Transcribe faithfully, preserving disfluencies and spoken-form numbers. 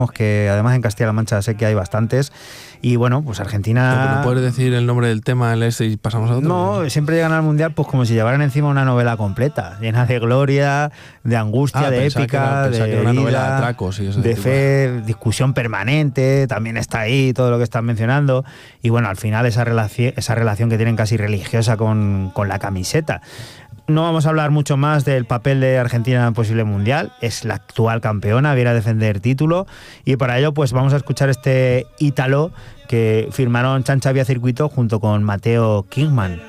que además en Castilla-La Mancha sé que hay bastantes. Y bueno, pues Argentina... ¿No puedes decir el nombre del tema el este y pasamos a otro? No, siempre llegan al Mundial pues como si llevaran encima una novela completa, llena de gloria, de angustia, ah, de épica, era, de una vida, novela de atracos y eso de fe, discusión permanente, también está ahí todo lo que están mencionando. Y bueno, al final esa relación, esa relación que tienen casi religiosa con, con la camiseta. No vamos a hablar mucho más del papel de Argentina en el posible mundial. Es la actual campeona, viene a defender título. Y para ello pues vamos a escuchar este Ítalo que firmaron Chancha Vía Circuito junto con Mateo Kingman.